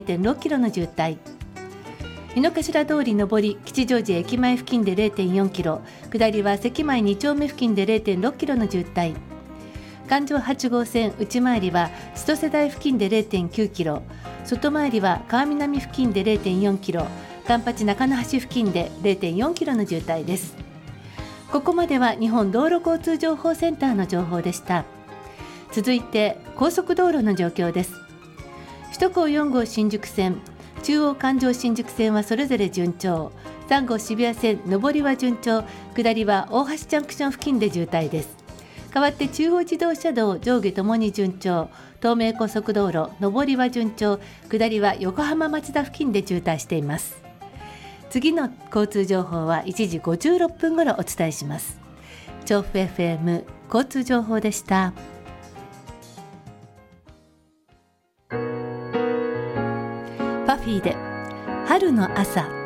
0.6 キロの渋滞。井の頭通り上り吉祥寺駅前付近で 0.4 キロ、下りは関前2丁目付近で 0.6 キロの渋滞。環状8号線内回りは千歳台付近で 0.9 キロ、外回りは川南付近で 0.4 キロ、環八中野橋付近で 0.4 キロの渋滞です。ここまでは日本道路交通情報センターの情報でした。続いて高速道路の状況です。首都高4号新宿線、中央環状新宿線はそれぞれ順調、3号渋谷線上りは順調、下りは大橋ジャンクション付近で渋滞です。代わって中央自動車道上下ともに順調、東名高速道路上りは順調、下りは横浜町田付近で渋滞しています。次の交通情報は1時56分ごろお伝えします。調布 FM 交通情報でした。パフィーで春の朝。